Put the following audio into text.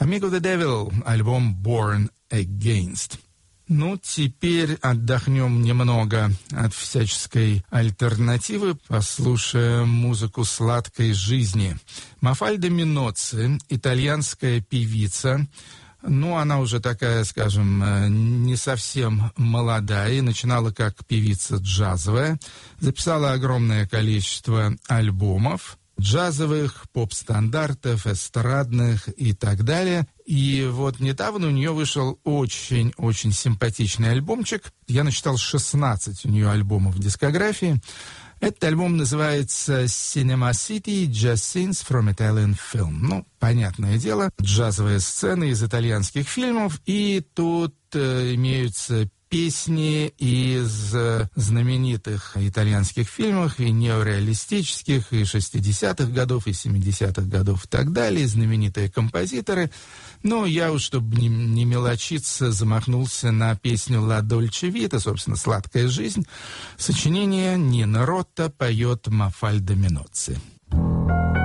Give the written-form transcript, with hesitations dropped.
Amigo the Devil, альбом Born Against. Ну, теперь отдохнем немного от всяческой альтернативы, послушаем музыку сладкой жизни. Мафальда Миноцци, итальянская певица. Ну, она уже такая, скажем, не совсем молодая и начинала как певица джазовая. Записала огромное количество альбомов джазовых, поп-стандартов, эстрадных и так далее. И вот недавно у нее вышел очень-очень симпатичный альбомчик. Я насчитал 16 у нее альбомов в дискографии. Этот альбом называется «Cinema City Jazz Scenes from Italian Film». Ну, понятное дело, джазовые сцены из итальянских фильмов. И тут имеются песни из знаменитых итальянских фильмов, и неореалистических, и 60-х годов, и 70-х годов, и так далее, и знаменитые композиторы. Но я уж, чтобы не мелочиться, замахнулся на песню «Ла Дольче Вита», собственно, «Сладкая жизнь». Сочинение Нино Ротта, поет Мафальда Миноцци.